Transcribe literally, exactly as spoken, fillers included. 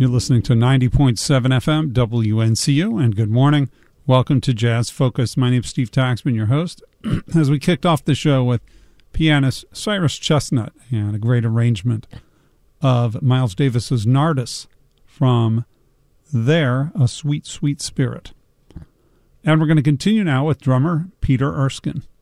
You're listening to ninety point seven F M W N C U, and good morning. Welcome to Jazz Focus. My name is Steve Taxman, your host. As we kicked off the show with pianist Cyrus Chestnut and a great arrangement of Miles Davis's Nardis from their A Sweet, Sweet Spirit. And we're going to continue now with drummer Peter Erskine.